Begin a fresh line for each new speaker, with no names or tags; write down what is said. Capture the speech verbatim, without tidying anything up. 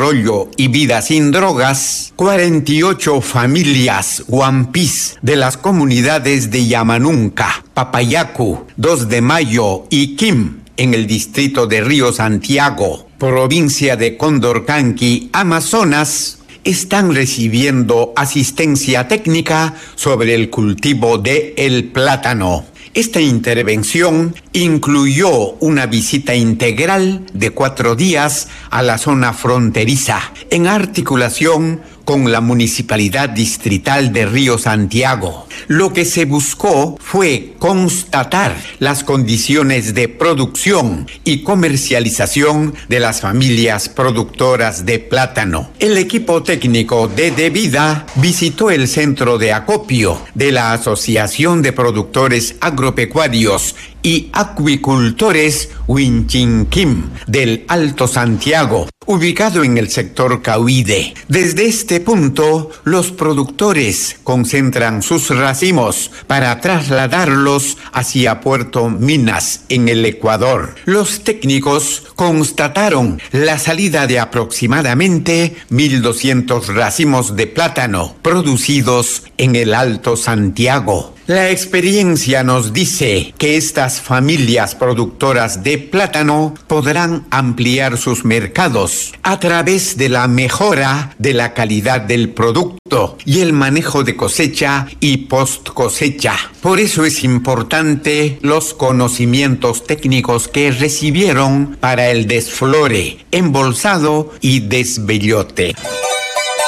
Desarrollo y Vida Sin Drogas, cuarenta y ocho familias Huampis de las comunidades de Yamanunca, Papayacu, dos de Mayo y Quim, en el distrito de Río Santiago, provincia de Condorcanqui, Amazonas, están recibiendo asistencia técnica sobre el cultivo de el plátano. Esta intervención incluyó una visita integral de cuatro días a la zona fronteriza, en articulación con la Municipalidad Distrital de Río Santiago. Lo que se buscó fue constatar las condiciones de producción y comercialización de las familias productoras de plátano. El equipo técnico de Devida visitó el centro de acopio de la Asociación de Productores Agropecuarios y Acuicultores Huinchinquim del Alto Santiago, ubicado en el sector Cauide. Desde este punto, los productores concentran sus racimos para trasladarlos hacia Puerto Minas, en el Ecuador. Los técnicos constataron la salida de aproximadamente mil doscientos racimos de plátano producidos en el Alto Santiago. La experiencia nos dice que estas familias productoras de plátano podrán ampliar sus mercados a través de la mejora de la calidad del producto y el manejo de cosecha y post cosecha. Por eso es importante los conocimientos técnicos que recibieron para el desflore, embolsado y desbellote.